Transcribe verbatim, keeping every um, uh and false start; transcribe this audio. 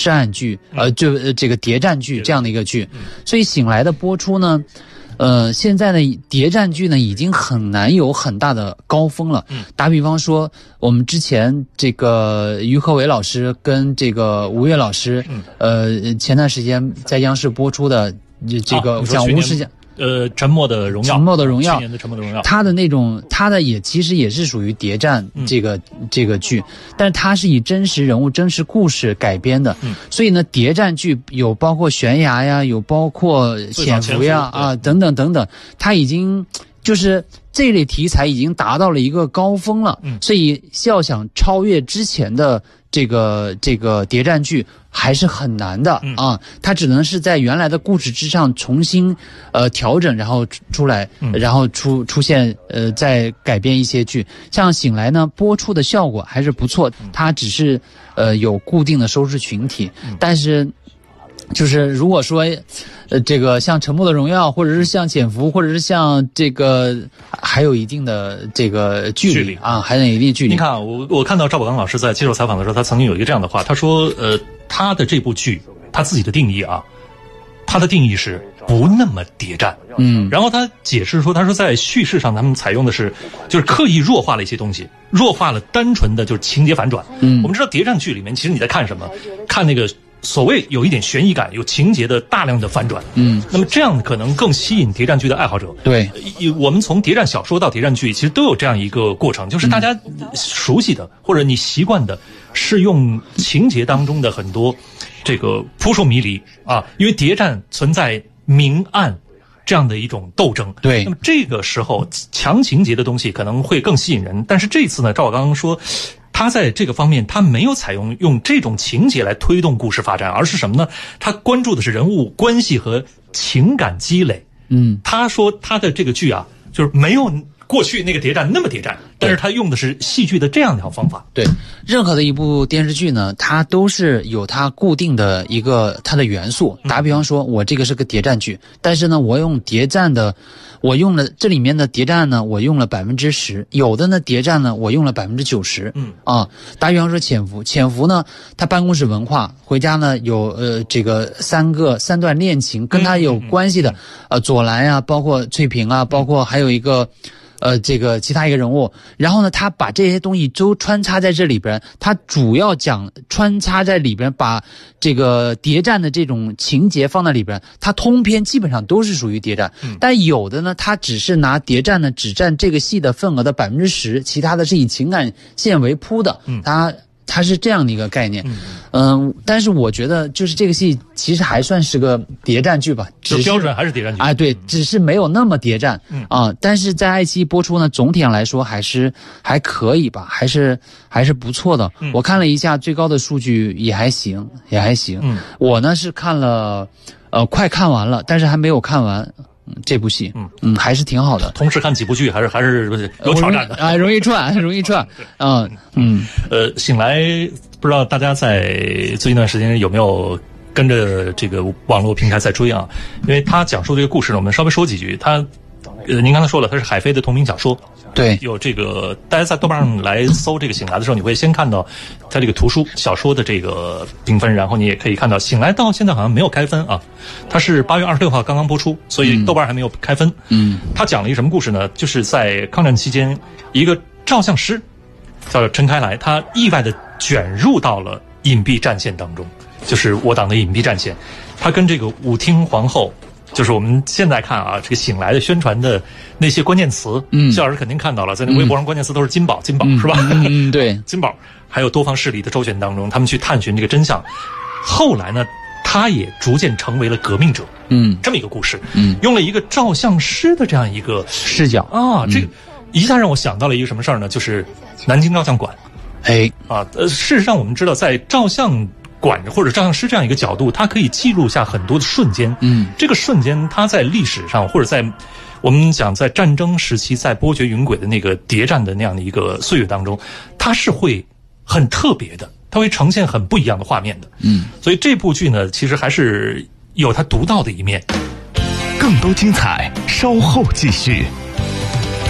涉案剧，呃，就呃这个谍战剧这样的一个剧，所以醒来的播出呢。呃，现在的谍战剧呢，已经很难有很大的高峰了。嗯，打比方说，我们之前这个于和伟老师跟这个吴越老师，嗯、呃，前段时间在央视播出的这个讲吴世家。 呃，沉默的荣耀， 沉默的荣耀， 去年的沉默的荣耀， 他的那种，他的也其实也是属于谍战这个、嗯、这个剧，但是他是以真实人物、真实故事改编的，嗯，所以呢，谍战剧有包括悬崖呀，有包括潜伏呀，啊，等等等等，他已经就是这类题材已经达到了一个高峰了，嗯，所以要想超越之前的这个这个谍战剧。还是很难的啊，它只能是在原来的故事之上重新呃调整，然后出来，然后出出现呃再改编一些剧。像醒来呢，播出的效果还是不错，它只是呃有固定的收视群体，但是就是如果说呃这个像沉默的荣耀，或者是像潜伏，或者是像这个还有一定的这个距离啊，还有一定距离。 你看啊，我我看到赵宝刚老师在接受采访的时候，他曾经有一个这样的话，他说呃。他的这部剧，他自己的定义啊，他的定义是不那么谍战，嗯，然后他解释说，他说在叙事上他们采用的是，就是刻意弱化了一些东西，弱化了单纯的就是情节反转，嗯，我们知道谍战剧里面其实你在看什么，看那个所谓有一点悬疑感，有情节的大量的反转，嗯，那么这样可能更吸引谍战剧的爱好者。 对， 我们从谍战小说到谍战剧，其实都有这样一个过程，就是大家熟悉的、嗯、或者你习惯的。是用情节当中的很多这个扑朔迷离啊，因为谍战存在明暗这样的一种斗争。 对， 那么这个时候强情节的东西可能会更吸引人，但是这次呢，赵宝刚说他在这个方面他没有采用用这种情节来推动故事发展，而是什么呢？他关注的是人物关系和情感积累。嗯，他说他的这个剧啊，就是没有过去那个谍战那么谍战，但是他用的是戏剧的这样一条方法。 对，任何的一部电视剧呢，它都是有它固定的一个它的元素。打比方说，我这个是个谍战剧，但是呢，我用谍战的，我用了这里面的谍战呢，我用了百分之十，有的呢谍战呢，我用了百分之九十。嗯啊，打比方说潜伏，潜伏呢，他办公室文化，回家呢有呃这个三个三段恋情跟他有关系的，嗯嗯嗯、呃左蓝啊，包括翠萍啊，包括还有一个。呃，这个其他一个人物，然后呢，他把这些东西都穿插在这里边，他主要讲穿插在里边，把这个谍战的这种情节放在里边，他通篇基本上都是属于谍战，嗯、但有的呢，他只是拿谍战呢只占这个戏的份额的百分之十，其他的是以情感线为铺的，嗯，他。它是这样的一个概念，嗯、呃，但是我觉得就是这个戏其实还算是个谍战剧吧， 就标准还是谍战剧啊，对，只是没有那么谍战，嗯啊，但是在爱奇艺播出呢，总体上来说还是还可以吧，还是还是不错的。嗯、我看了一下最高的数据也还行，也还行。嗯，我呢是看了，呃，快看完了，但是还没有看完。嗯，这部戏，嗯嗯，还是挺好的。 同时看几部剧，还是还是有挑战的啊，容易串，容易串。嗯嗯， 呃，醒来，不知道大家在最近一段时间有没有跟着这个网络平台在追啊？因为他讲述这个故事呢，我们稍微说几句。他，呃，您刚才说了，他是海飞的同名小说。 对， 有这个，大家在豆瓣上来搜这个醒来的时候，你会先看到它这个图书小说的这个评分，然后你也可以看到醒来到现在好像没有开分啊，它是八月二十六号刚刚播出，所以豆瓣还没有开分。嗯，它讲了一个什么故事呢？就是在抗战期间，一个照相师叫陈开来，他意外的卷入到了隐蔽战线当中，就是我党的隐蔽战线，他跟这个武听皇后。就是我们现在看啊，这个醒来的宣传的那些关键词，嗯，谢老师肯定看到了，在那微博上关键词都是金宝，金宝是吧？ 嗯，对， 金宝，还有多方势力的周旋当中，他们去探寻这个真相。后来呢，他也逐渐成为了革命者，嗯，这么一个故事，嗯，用了一个照相师的这样一个视角啊，这个一下让我想到了一个什么事儿呢？就是南京照相馆， 哎， 啊，呃，事实上我们知道，在照相馆或者照相师这样一个角度，它可以记录下很多的瞬间。嗯，这个瞬间它在历史上或者在我们讲在战争时期，在波谲云诡的那个谍战的那样的一个岁月当中，它是会很特别的，它会呈现很不一样的画面的。嗯，所以这部剧呢，其实还是有它独到的一面。 更多精彩，稍后继续。